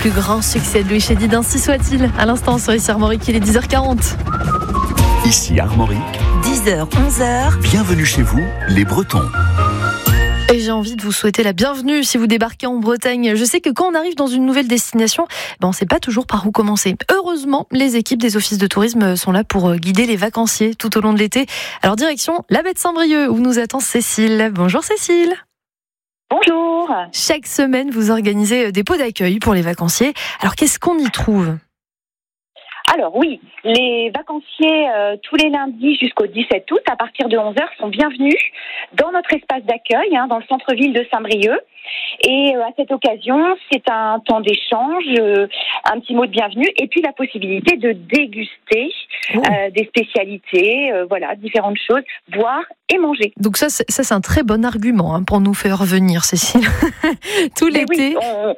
plus grand succès de Louis Chédid, ainsi soit-il. À l'instant sur ici Armorique, il est 10h40. Ici Armorique, 10h, 11h. bienvenue chez vous, les Bretons. Et j'ai envie de vous souhaiter la bienvenue si vous débarquez en Bretagne. Je sais que quand on arrive dans une nouvelle destination, on ne sait pas toujours par où commencer. Heureusement, les équipes des offices de tourisme sont là pour guider les vacanciers tout au long de l'été. Alors direction la baie de Saint-Brieuc où nous attend Cécile. Bonjour Cécile. Bonjour. Chaque semaine, vous organisez des pots d'accueil pour les vacanciers. Alors qu'est-ce qu'on y trouve ? Alors oui, les vacanciers tous les lundis jusqu'au 17 août à partir de 11h sont bienvenus dans notre espace d'accueil dans le centre-ville de Saint-Brieuc. Et à cette occasion, c'est un temps d'échange, un petit mot de bienvenue et puis la possibilité de déguster des spécialités, différentes choses, boire et manger. Donc ça c'est un très bon argument pour nous faire venir, Cécile. Tout l'été.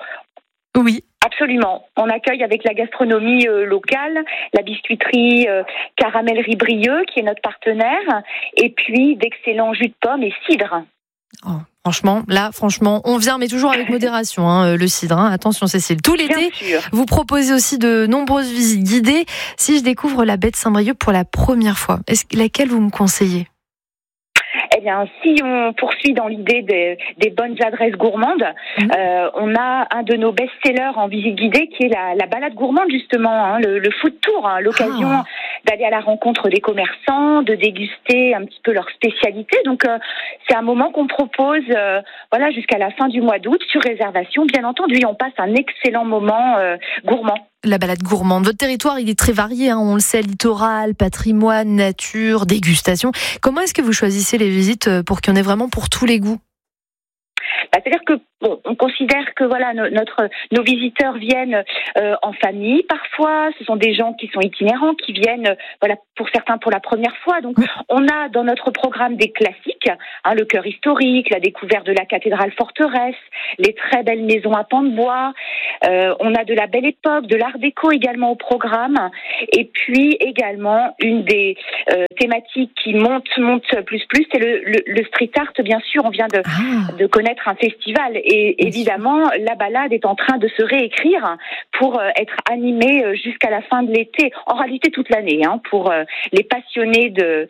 Oui. Absolument. On accueille avec la gastronomie locale, la biscuiterie Caramellerie Brieuc, qui est notre partenaire, et puis d'excellents jus de pommes et cidre. Oh, franchement, on vient, mais toujours avec modération, le cidre. Attention, Cécile. Tout l'été, vous proposez aussi de nombreuses visites guidées. Si je découvre la baie de Saint-Brieuc pour la première fois, laquelle vous me conseillez ? Eh bien, si on poursuit dans l'idée des bonnes adresses gourmandes, on a un de nos best-sellers en visite guidée qui est la balade gourmande, justement, le food tour, l'occasion d'aller à la rencontre des commerçants, de déguster un petit peu leurs spécialités. Donc, c'est un moment qu'on propose jusqu'à la fin du mois d'août, sur réservation, bien entendu. Et on passe un excellent moment gourmand. La balade gourmande. Votre territoire, il est très varié, on le sait, littoral, patrimoine, nature, dégustation. Comment est-ce que vous choisissez les visites pour qu'il y en ait vraiment pour tous les goûts ? C'est-à-dire que on considère que nos visiteurs viennent en famille. Parfois, ce sont des gens qui sont itinérants, qui viennent, pour certains pour la première fois. Donc, on a dans notre programme des classiques, le cœur historique, la découverte de la cathédrale forteresse, les très belles maisons à pans de bois. On a de la belle époque, de l'art déco également au programme. Et puis également une des thématiques qui monte plus, c'est le street art. Bien sûr, on vient de connaître un festival. Et évidemment, la balade est en train de se réécrire pour être animée jusqu'à la fin de l'été. En réalité, toute l'année, pour les passionnés de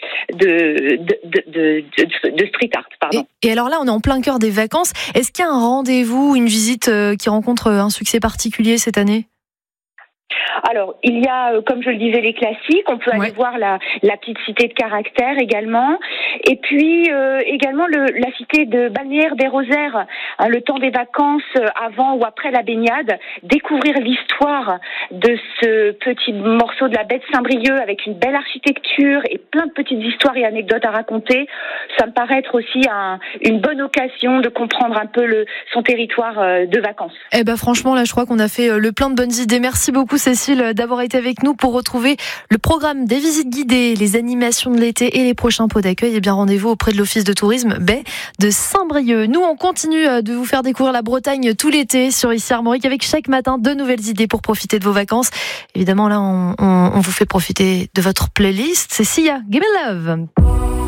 street art. Pardon. Et alors là, on est en plein cœur des vacances. Est-ce qu'il y a un rendez-vous, une visite qui rencontre un succès particulier cette année ? Alors, il y a, comme je le disais, les classiques. On peut aller voir la petite cité de Caractère également. Et puis, également, la cité de Balnéaire des Rosaires, le temps des vacances avant ou après la baignade. Découvrir l'histoire de ce petit morceau de la baie de Saint-Brieuc avec une belle architecture et plein de petites histoires et anecdotes à raconter. Ça me paraît être aussi une bonne occasion de comprendre un peu son territoire de vacances. Franchement, là, je crois qu'on a fait le plein de bonnes idées. Merci beaucoup, Cécile, d'avoir été avec nous pour retrouver le programme des visites guidées, les animations de l'été et les prochains pots d'accueil. Rendez-vous auprès de l'Office de tourisme baie de Saint-Brieuc. Nous, on continue de vous faire découvrir la Bretagne tout l'été sur ici Armorique avec chaque matin de nouvelles idées pour profiter de vos vacances. Évidemment, là, on vous fait profiter de votre playlist. C'est Sia, Give Me Love.